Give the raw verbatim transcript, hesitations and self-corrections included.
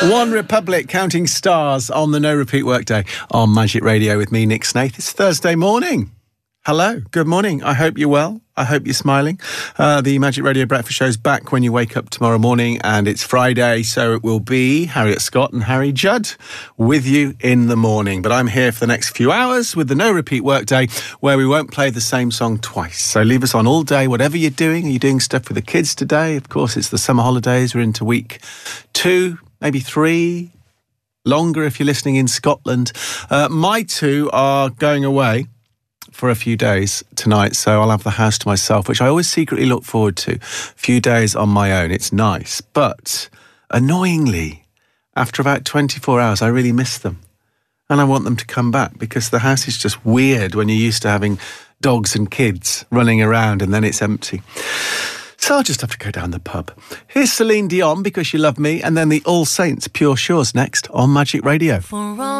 One Republic, Counting Stars on the No Repeat Workday on Magic Radio with me, Nick Snaith. It's Thursday morning. Hello, good morning. I hope you're well. I hope you're smiling. Uh, the Magic Radio Breakfast Show's back when you wake up tomorrow morning, and it's Friday, so it will be Harriet Scott and Harry Judd with you in the morning. But I'm here for the next few hours with the No Repeat Workday, where we won't play the same song twice. So leave us on all day, whatever you're doing. Are you doing stuff with the kids today? Of course, it's the summer holidays. We're into week two, maybe three, longer if you're listening in Scotland. Uh, my two are going away for a few days tonight, so I'll have the house to myself, which I always secretly look forward to. A few days on my own, it's nice. But annoyingly, after about twenty-four hours, I really miss them. And I want them to come back, because the house is just weird when you're used to having dogs and kids running around and then it's empty. So I'll just have to go down the pub. Here's Celine Dion, Because You Love Me, and then the All Saints Pure Shores next on Magic Radio. For